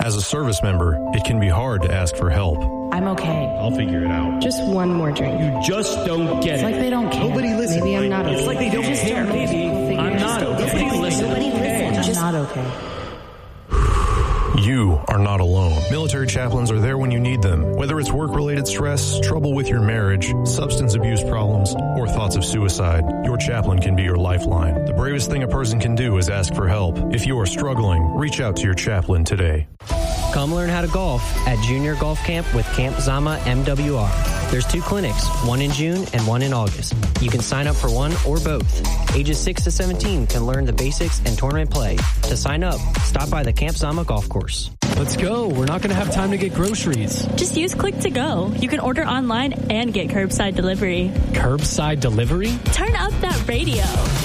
As a service member, it can be hard to ask for help. I'm okay. I'll figure it out. Just one more drink. You just don't get it. It's like they don't care. Nobody listens. Maybe I'm not okay. It's like they don't care. Maybe I'm not okay. Nobody listens. I'm not okay. You are not alone. Military chaplains are there when you need them. Whether it's work-related stress, trouble with your marriage, substance abuse problems, or thoughts of suicide, your chaplain can be your lifeline. The bravest thing a person can do is ask for help. If you are struggling, reach out to your chaplain today. Come learn how to golf at Junior Golf Camp with Camp Zama MWR. There's 2 clinics, one in June and one in August. You can sign up for one or both. Ages 6 to 17 can learn the basics and tournament play. To sign up, stop by the Camp Zama Golf Course. Let's go. We're not going to have time to get groceries. Just use Click to Go. You can order online and get curbside delivery. Curbside delivery? Turn up that radio.